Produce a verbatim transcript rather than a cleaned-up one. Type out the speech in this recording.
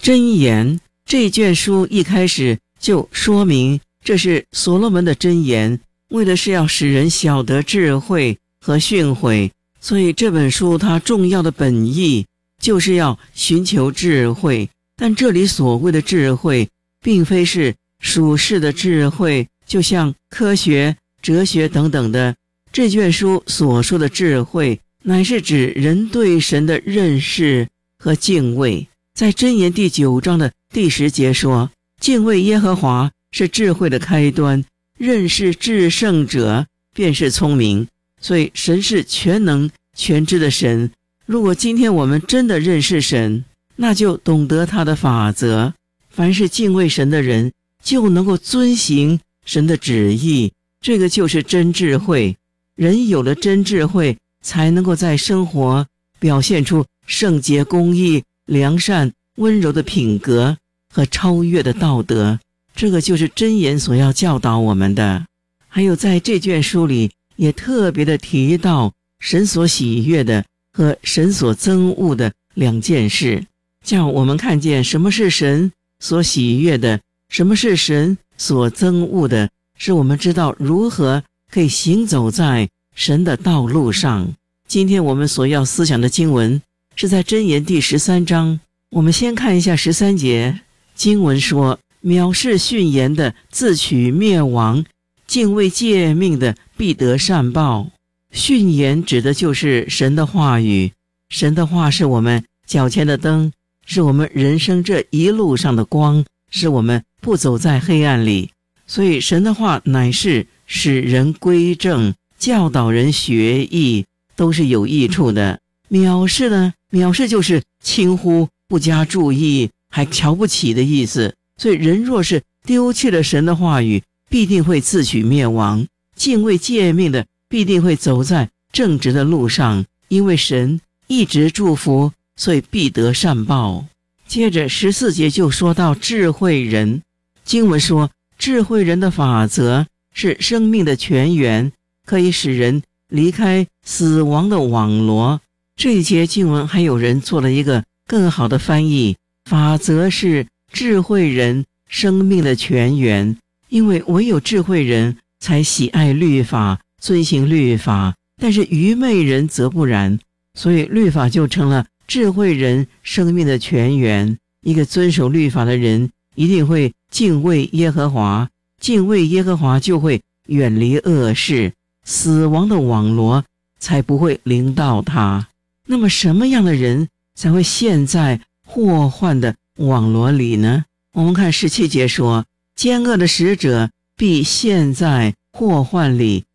箴言这卷书一开始就说明，这是所罗门的箴言，为的是要使人晓得智慧和训诲。所以这本书它重要的本意就是要寻求智慧。但这里所谓的智慧，并非是属世的智慧，就像科学、哲学等等的。这卷书所说的智慧，乃是指人对神的认识和敬畏。在箴言第九章的第十节说，敬畏耶和华是智慧的开端，认识至圣者便是聪明。所以神是全能全知的神。如果今天我们真的认识神，那就懂得他的法则。凡是敬畏神的人，就能够遵行神的旨意，这个就是真智慧。人有了真智慧，才能够在生活表现出圣洁、公义、良善、温柔的品格和超越的道德。这个就是箴言所要教导我们的。还有在这卷书里也特别的提到神所喜悦的和神所憎恶的两件事，叫我们看见什么是神所喜悦的，什么是神所憎恶的，使我们知道如何可以行走在神的道路上。今天我们所要思想的经文是在箴言第十三章。我们先看一下十三节，经文说，藐视训言的自取灭亡，敬畏诫命的必得善报。训言指的就是神的话语，神的话是我们脚前的灯，是我们人生这一路上的光，使我们不走在黑暗里。所以神的话乃是使人归正，教导人学艺，都是有益处的。藐视呢，藐视就是轻忽、不加注意，还瞧不起的意思。所以人若是丢弃了神的话语，必定会自取灭亡。敬畏诫命的必定会走在正直的路上，因为神一直祝福，所以必得善报。接着十四节就说到智慧人。经文说，智慧人的法则是生命的泉源，可以使人离开死亡的网罗。这一节经文还有人做了一个更好的翻译，法则是智慧人生命的泉源，因为唯有智慧人才喜爱律法，遵行律法，但是愚昧人则不然。所以律法就成了智慧人生命的泉源。一个遵守律法的人一定会敬畏耶和华，敬畏耶和华就会远离恶事，死亡的网罗才不会临到他。那么什么样的人才会陷在祸患的网罗里呢？我们看十七节说，奸恶的使者必陷在祸患里，